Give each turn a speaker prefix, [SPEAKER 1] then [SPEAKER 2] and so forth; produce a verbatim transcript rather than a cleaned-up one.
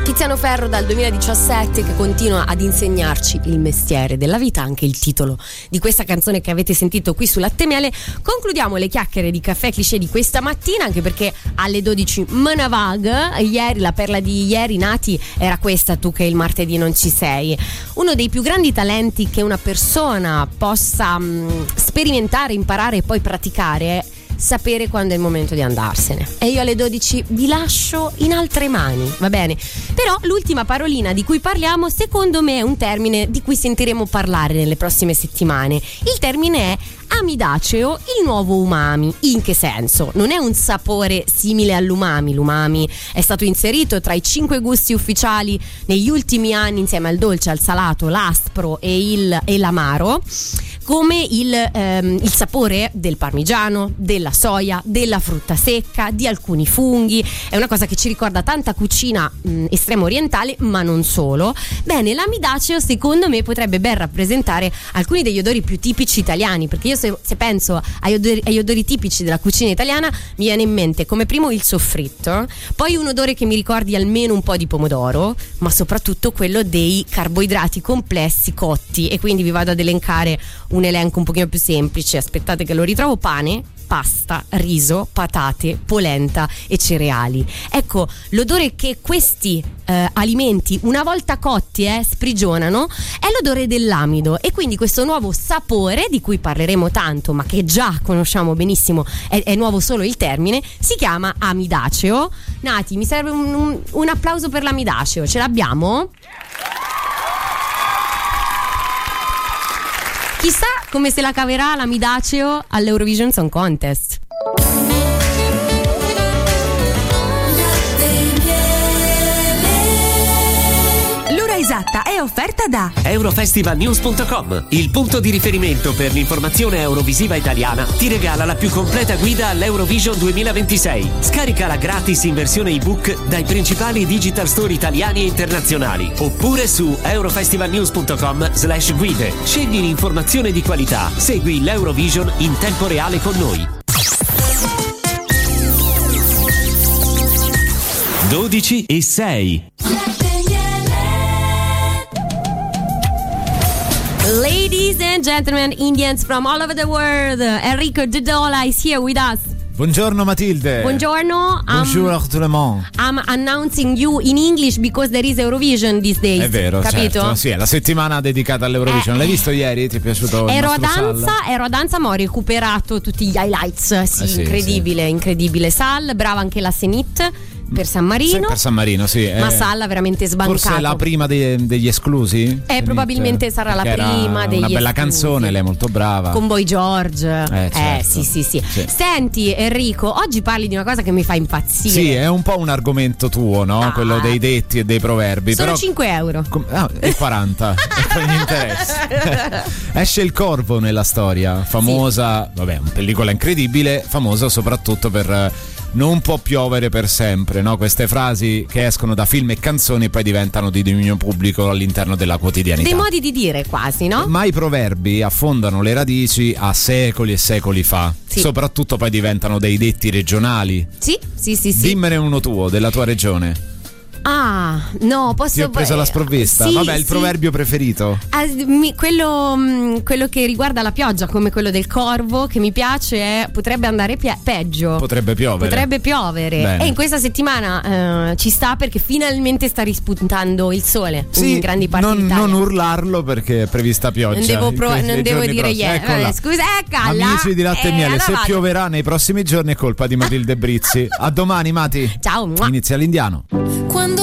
[SPEAKER 1] Tiziano Ferro dal duemiladiciassette, che continua ad insegnarci il mestiere della vita, anche il titolo di questa canzone che avete sentito qui su Latte Miele. Concludiamo le chiacchiere di Caffè Cliché di questa mattina, anche perché alle dodici Manavag, ieri, la perla di ieri, Nati, era questa: tu che il martedì non ci sei. Uno dei più grandi talenti che una persona possa mh, sperimentare, imparare e poi praticare è sapere quando è il momento di andarsene. E io alle dodici vi lascio in altre mani, va bene? Però l'ultima parolina di cui parliamo, secondo me, è un termine di cui sentiremo parlare nelle prossime settimane. Il termine è amidaceo, il nuovo umami. In che senso? Non è un sapore simile all'umami. L'umami è stato inserito tra i cinque gusti ufficiali negli ultimi anni, insieme al dolce, al salato, l'aspro e, il, e l'amaro, come il, ehm, il sapore del parmigiano, della soia, della frutta secca, di alcuni funghi. È una cosa che ci ricorda tanta cucina mh, estremo orientale, ma non solo. Bene, l'amidaceo secondo me potrebbe ben rappresentare alcuni degli odori più tipici italiani, perché io se, se penso agli odori, agli odori tipici della cucina italiana mi viene in mente come primo il soffritto, poi un odore che mi ricordi almeno un po' di pomodoro, ma soprattutto quello dei carboidrati complessi cotti. E quindi vi vado ad elencare un elenco un pochino più semplice, aspettate che lo ritrovo: pane, pasta, riso, patate, polenta e cereali. Ecco, l'odore che questi eh, alimenti, una volta cotti, eh, sprigionano, è l'odore dell'amido. E quindi questo nuovo sapore, di cui parleremo tanto, ma che già conosciamo benissimo, è, è nuovo solo il termine, si chiama amidaceo. Nati, mi serve un, un, un applauso per l'amidaceo, ce l'abbiamo? Chissà come se la caverà l'amidaceo all'Eurovision Song Contest.
[SPEAKER 2] L'ora esatta è offerta da
[SPEAKER 3] Eurofestivalnews punto com, il punto di riferimento per l'informazione eurovisiva italiana. Ti regala la più completa guida all'Eurovision duemilaventisei. Scaricala gratis in versione ebook dai principali digital store italiani e internazionali, oppure su eurofestivalnews punto com slash guide. Scegli l'informazione di qualità. Segui l'Eurovision in tempo reale con noi. dodici e sei.
[SPEAKER 1] Ladies and gentlemen, Indians from all over the world, Enrico Dudola is here with us.
[SPEAKER 4] Buongiorno Matilde.
[SPEAKER 1] Buongiorno.
[SPEAKER 4] Bonjour um, tout le monde.
[SPEAKER 1] I'm announcing you in English because there is Eurovision these days.
[SPEAKER 4] È vero,
[SPEAKER 1] capito?
[SPEAKER 4] Certo. Sì, è la settimana dedicata all'Eurovision. Eh, L'hai visto ieri? Ti è piaciuto?
[SPEAKER 1] Ero
[SPEAKER 4] il
[SPEAKER 1] a danza,
[SPEAKER 4] Sal?
[SPEAKER 1] ero a danza, ma ho recuperato tutti gli highlights. Sì,
[SPEAKER 4] eh sì
[SPEAKER 1] incredibile,
[SPEAKER 4] sì.
[SPEAKER 1] incredibile. Sal, brava anche la Senit per San Marino.
[SPEAKER 4] Sì, per San Marino, sì.
[SPEAKER 1] Ma
[SPEAKER 4] eh,
[SPEAKER 1] Salla veramente sbancato.
[SPEAKER 4] Forse è la prima dei, degli esclusi?
[SPEAKER 1] Eh, probabilmente
[SPEAKER 4] Senit,
[SPEAKER 1] sarà la prima degli
[SPEAKER 4] una bella
[SPEAKER 1] esclusi.
[SPEAKER 4] Canzone, lei è molto brava.
[SPEAKER 1] Con Boy George.
[SPEAKER 4] Eh, certo.
[SPEAKER 1] eh sì, sì, sì,
[SPEAKER 4] sì.
[SPEAKER 1] Senti Enrico, oggi parli di una cosa che mi fa impazzire.
[SPEAKER 4] Sì, è un po' un argomento tuo, no?
[SPEAKER 1] Ah.
[SPEAKER 4] Quello dei detti e dei proverbi.
[SPEAKER 1] Sono
[SPEAKER 4] però,
[SPEAKER 1] cinque euro.
[SPEAKER 4] Com- ah, e quaranta. E poi mi interessa. Esce il Corvo nella storia, famosa, sì. Vabbè, una pellicola incredibile, famosa soprattutto per non può piovere per sempre, no? Queste frasi che escono da film e canzoni e poi diventano di dominio pubblico all'interno della quotidianità.
[SPEAKER 1] Dei modi di dire quasi, no?
[SPEAKER 4] Ma i proverbi affondano le radici a secoli e secoli fa. Sì. Soprattutto poi diventano dei detti regionali.
[SPEAKER 1] Sì, sì, sì, sì.
[SPEAKER 4] Dimmene uno tuo, della tua regione.
[SPEAKER 1] Ah, no, posso...
[SPEAKER 4] Ti ho preso la sprovvista.
[SPEAKER 1] Sì,
[SPEAKER 4] Vabbè, il
[SPEAKER 1] sì.
[SPEAKER 4] proverbio preferito?
[SPEAKER 1] Ah, mi, quello, mh, quello che riguarda la pioggia, come quello del Corvo, che mi piace è potrebbe andare pie- peggio.
[SPEAKER 4] Potrebbe piovere.
[SPEAKER 1] Potrebbe piovere.
[SPEAKER 4] Bene.
[SPEAKER 1] E in questa settimana eh, ci sta, perché finalmente sta rispuntando il sole,
[SPEAKER 4] sì,
[SPEAKER 1] in grandi parti
[SPEAKER 4] non,
[SPEAKER 1] d'Italia.
[SPEAKER 4] Non urlarlo perché è prevista pioggia.
[SPEAKER 1] Non devo, pro-
[SPEAKER 4] que-
[SPEAKER 1] non devo dire
[SPEAKER 4] ieri.
[SPEAKER 1] yeah. Scusa, eccola.
[SPEAKER 4] Amici di Latte e
[SPEAKER 1] eh,
[SPEAKER 4] Miele,
[SPEAKER 1] allora
[SPEAKER 4] se
[SPEAKER 1] vado.
[SPEAKER 4] pioverà nei prossimi giorni è colpa di Matilde Brizzi. A domani, Mati.
[SPEAKER 1] Ciao.
[SPEAKER 4] Inizia l'Indiano.